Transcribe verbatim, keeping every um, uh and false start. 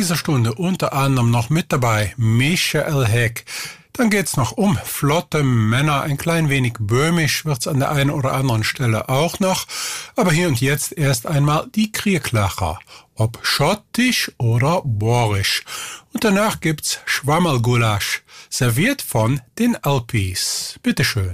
dieser Stunde unter anderem noch mit dabei Michael Heck. Dann geht's noch um flotte Männer. Ein klein wenig böhmisch wird's an der einen oder anderen Stelle auch noch. Aber hier und jetzt erst einmal die Krieklacher. Ob schottisch oder bohrisch. Und danach gibt's Schwammerlgulasch, serviert von den Alpis. Bitteschön.